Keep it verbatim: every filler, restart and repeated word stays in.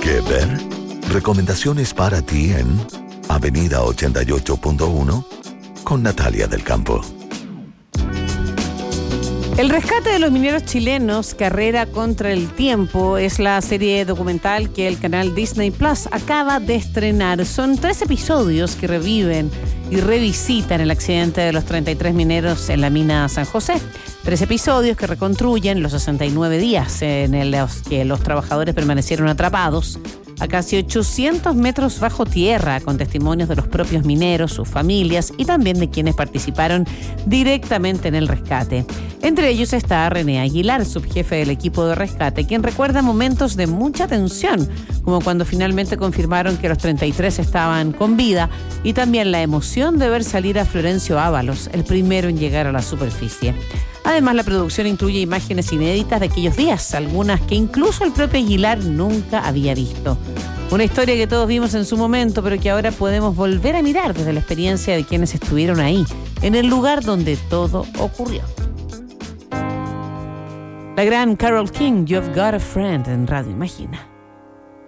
¿Qué ver? Recomendaciones para ti en Avenida ochenta y ocho punto uno con Natalia del Campo. El rescate de los mineros chilenos, Carrera contra el Tiempo, es la serie documental que el canal Disney Plus acaba de estrenar. Son tres episodios que reviven y revisitan el accidente de los treinta y tres mineros en la mina San José. Tres episodios que reconstruyen los sesenta y nueve días en los que los trabajadores permanecieron atrapados a casi ochocientos metros bajo tierra, con testimonios de los propios mineros, sus familias y también de quienes participaron directamente en el rescate. Entre ellos está René Aguilar, subjefe del equipo de rescate, quien recuerda momentos de mucha tensión, como cuando finalmente confirmaron que los treinta y tres estaban con vida, y también la emoción de ver salir a Florencio Ábalos, el primero en llegar a la superficie. Además, la producción incluye imágenes inéditas de aquellos días, algunas que incluso el propio Aguilar nunca había visto. Una historia que todos vimos en su momento, pero que ahora podemos volver a mirar desde la experiencia de quienes estuvieron ahí, en el lugar donde todo ocurrió. La gran Carole King, You've Got a Friend, en Radio Imagina.